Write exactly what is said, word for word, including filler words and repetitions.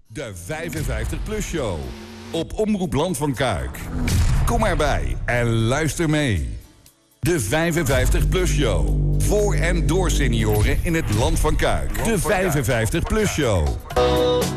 De vijfenvijftig plus show op Omroep Land van Kuik. Kom erbij en luister mee. De vijfenvijftig plus show. Voor en door senioren in het Land van Kuik. De vijfenvijftig plus show.